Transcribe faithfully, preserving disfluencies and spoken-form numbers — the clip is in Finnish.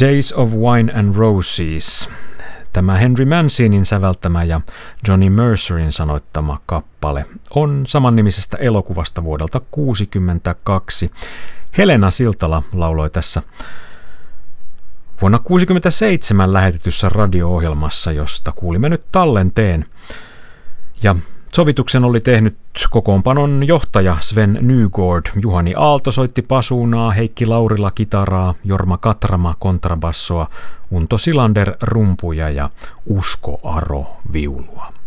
Days of Wine and Roses. Tämä Henry Mancinin säveltämä ja Johnny Mercerin sanoittama kappale on samannimisestä elokuvasta vuodelta kuusikymmentäkaksi. Helena Siltala lauloi tässä vuonna kuusikymmentäseitsemän lähetetyssä radio-ohjelmassa, josta kuulimme nyt tallenteen. Ja sovituksen oli tehnyt kokoonpanon johtaja Sven Nygård. Juhani Aalto soitti pasuunaa, Heikki Laurila kitaraa, Jorma Katrama kontrabassoa, Unto Silander rumpuja ja Usko Aro viulua.